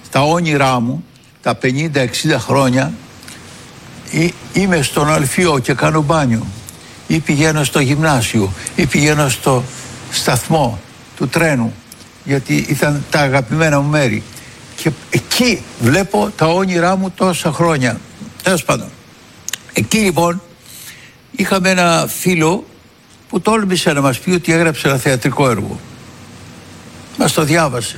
τα όνειρά μου, τα 50-60 χρόνια, είμαι στον Αλφιό και κάνω μπάνιο, ή πηγαίνω στο γυμνάσιο, ή πηγαίνω στο σταθμό του τρένου, γιατί ήταν τα αγαπημένα μου μέρη. Και εκεί βλέπω τα όνειρά μου τόσα χρόνια. Τέλος πάντων. Εκεί λοιπόν είχαμε ένα φίλο που τόλμησε να μας πει ότι έγραψε ένα θεατρικό έργο. Μας το διάβασε.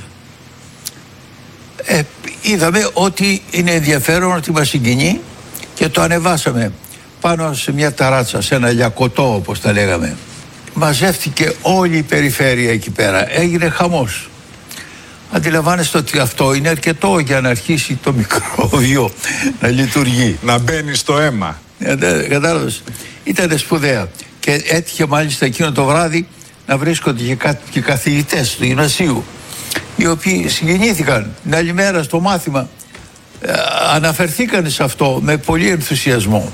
Είδαμε ότι είναι ενδιαφέρον, ότι μας συγκινεί και το ανεβάσαμε πάνω σε μια ταράτσα, σε ένα λιακωτό όπως τα λέγαμε. Μαζεύτηκε όλη η περιφέρεια εκεί πέρα. Έγινε χαμός. Αντιλαμβάνεστε ότι αυτό είναι αρκετό για να αρχίσει το μικρόβιο να λειτουργεί. Να μπαίνει στο αίμα. Κατάλαβες. Ήταν σπουδαία. Και έτυχε μάλιστα εκείνο το βράδυ να βρίσκονται και καθηγητές του γυμνασίου, οι οποίοι συγκινήθηκαν την άλλη μέρα στο μάθημα. Αναφερθήκαν σε αυτό με πολύ ενθουσιασμό.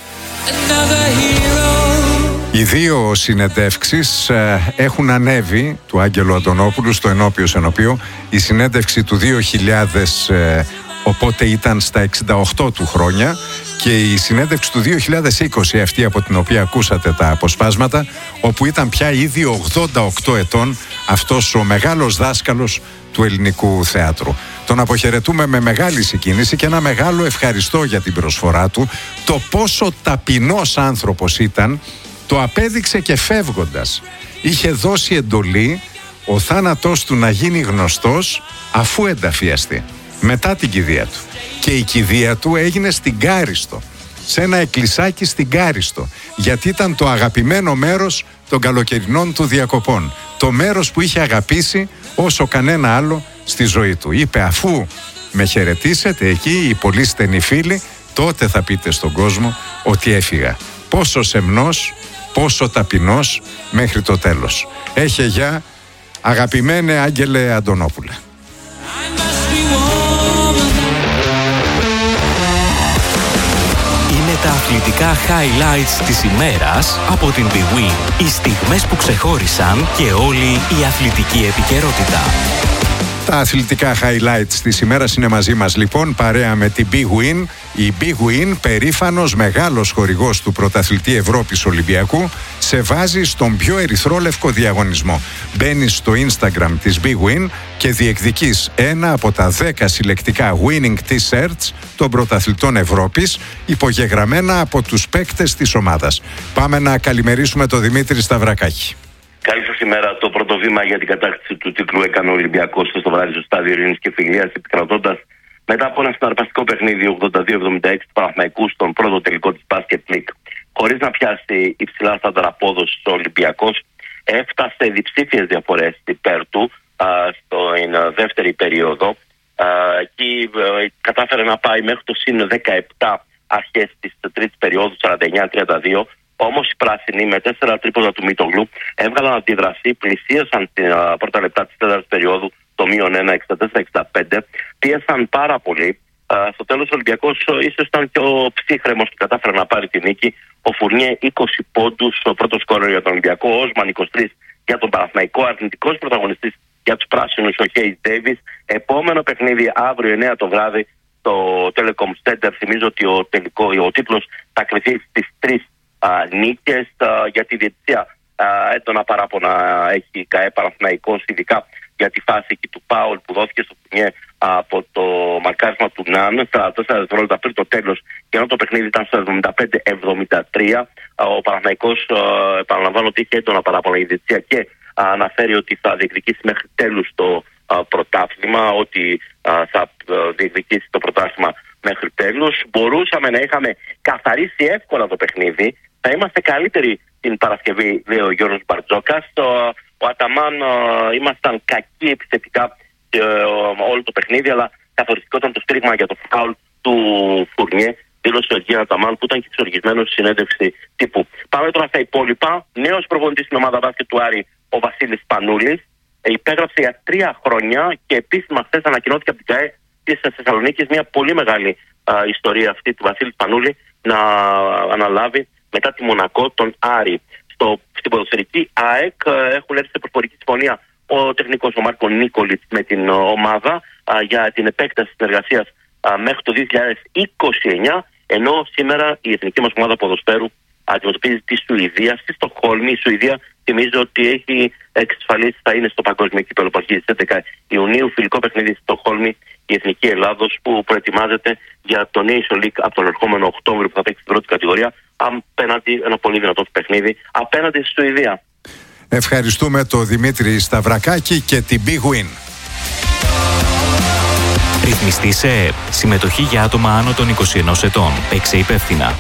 Οι δύο συνεντεύξεις έχουν ανέβει του Άγγελου Αντωνόπουλου στο ενώπιο σενοπείο. Η συνέντευξη του 2000, οπότε ήταν στα 68 του χρόνια, και η συνέντευξη του 2020, αυτή από την οποία ακούσατε τα αποσπάσματα, όπου ήταν πια ήδη 88 ετών αυτός ο μεγάλος δάσκαλος του ελληνικού θεάτρου. Τον αποχαιρετούμε με μεγάλη συγκίνηση και ένα μεγάλο ευχαριστώ για την προσφορά του. Το πόσο ταπεινός άνθρωπος ήταν το απέδειξε και φεύγοντας. Είχε δώσει εντολή ο θάνατός του να γίνει γνωστός αφού ενταφιαστεί, μετά την κηδεία του. Και η κηδεία του έγινε στην Κάριστο, σε ένα εκκλησάκι στην Κάριστο, γιατί ήταν το αγαπημένο μέρος των καλοκαιρινών του διακοπών. Το μέρος που είχε αγαπήσει όσο κανένα άλλο στη ζωή του. Είπε, αφού με χαιρετήσετε εκεί οι πολύ στενοί φίλοι, τότε θα πείτε στον κόσμο ότι έφυγα. Πόσο σεμνός, πόσο ταπεινός μέχρι το τέλος. Έχε γεια, αγαπημένε Άγγελε Αντωνόπουλε. Είναι τα αθλητικά highlights της ημέρας από την Big Win. Οι στιγμές που ξεχώρισαν και όλη η αθλητική επικαιρότητα. Τα αθλητικά highlights της ημέρας είναι μαζί μας λοιπόν, παρέα με την Big Win. Η Big Win, περήφανος μεγάλος χορηγός του πρωταθλητή Ευρώπης Ολυμπιακού, σε βάζει στον πιο ερυθρόλευκο διαγωνισμό. Μπαίνεις στο Instagram της Big Win και διεκδικείς ένα από τα 10 συλλεκτικά winning t-shirts των πρωταθλητών Ευρώπης, υπογεγραμμένα από τους παίκτες της ομάδας. Πάμε να καλημερίσουμε τον Δημήτρη Σταυρακάκη. Καλή σας ημέρα. Το πρώτο βήμα για την κατάκτηση του τίτλου έκανε ο Ολυμπιακός στο βράδυ στο στάδιο Ειρήνης και Φιλίας, επικρατώντας μετά από ένα συναρπαστικό παιχνίδι 82-76 του Παναθηναϊκού στον πρώτο τελικό της Basket League. Χωρίς να πιάσει υψηλά στάνταρ απόδοση ο Ολυμπιακός, έφτασε διψήφιες διαφορές υπέρ του στην δεύτερη περίοδο. Εκεί κατάφερε να πάει μέχρι το συν 17 αρχές της τρίτης περίοδου, 49-32. Όμως οι πράσινοι με 4 τρίποντα του Μίτογλου έβγαλαν αντίδραση, πλησίασαν την πρώτα λεπτά της τέταρτης περίοδου το -1, 64-65, πίεσαν πάρα πολύ. Στο τέλος ο Ολυμπιακός ίσως ήταν και ο ψύχρεμος και κατάφερε να πάρει την νίκη. Ο Φουρνιέ 20 πόντους, ο πρώτος σκόρερ για τον Ολυμπιακό, ο Όσμαν 23 για τον Παναθηναϊκό, αρνητικός πρωταγωνιστής για τους πράσινους ο Χέις Ντέιβις. Επόμενο παιχνίδι αύριο 9 το βράδυ στο Telecom Center. Θυμίζω ότι ο τίτλος θα κρυφθεί στις 3 νίκες. Για τη διαιτησία έντονα παράπονα έχει η ΚΑΕ Παναθηναϊκός, ειδικά για τη φάση εκεί του Πάουλ που δόθηκε στο Φουρνιέ από το μαρκάρισμα του Ναν στα 4 δευτερόλεπτα πριν το τέλος, και ενώ το παιχνίδι ήταν στο 75-73. Ο Παναθηναϊκός, επαναλαμβάνω ότι είχε έντονα παράπονα η διαιτησία και αναφέρει ότι θα διεκδικήσει μέχρι τέλους το πρωτάθλημα, ότι θα διεκδικήσει το πρωτάθλημα μέχρι τέλους. Μπορούσαμε να είχαμε καθαρίσει εύκολα το παιχνίδι. Θα είμαστε καλύτεροι την Παρασκευή, λέει ο Γιώργος Μπαρτζόκας. Ο Αταμάν, ήμασταν κακοί επιθετικά όλο το παιχνίδι, αλλά καθοριστικό ήταν το στρίγμα για το φάουλ του Φουρνιέ, δήλωσε ο Γιώργος Αταμάν, που ήταν και εξοργισμένος στη συνέντευξη τύπου. Πάμε τώρα στα υπόλοιπα. Νέος προπονητής στην ομάδα μπάσκετ του Άρη, ο Βασίλης Πανούλης, υπέγραψε για 3 χρόνια και επίσημα χθες ανακοινώθηκε από την ΚΑΕ της Θεσσαλονίκης μια πολύ μεγάλη ιστορία αυτή του Βασίλη Πανούλη να αναλάβει μετά τη Μονακό τον Άρη. Στην ποδοσφαιρική ΑΕΚ έχουν έρθει σε προφορική συμφωνία ο τεχνικός ο Μάρκο Νίκολιτς με την ομάδα για την επέκταση συνεργασίας μέχρι το 2029, ενώ σήμερα η εθνική μας ομάδα ποδοσφαίρου αντιμετωπίζει τη Σουηδία στη Στοκχόλμη. Η Σουηδία, θυμίζω ότι έχει εξασφαλίσει, θα είναι στο παγκόσμιο κύπελλο που αρχίζει στις 11 Ιουνίου, φιλικό παιχνίδι στη Στοκχόλμη, η Εθνική Ελλάδος, που προετοιμάζεται για το Nation League από τον ερχόμενο Οκτώβριο που θα παίξει στην πρώτη κατηγορία, απέναντι ένα πολύ δυνατό παιχνίδι απέναντι στη Σουηδία. Ευχαριστούμε τον Δημήτρη Σταυρακάκη και την Big Win. Ρυθμιστή σε ΕΕΠ. Συμμετοχή για άτομα άνω των 21 ετών. Παίξε υπεύθυνα.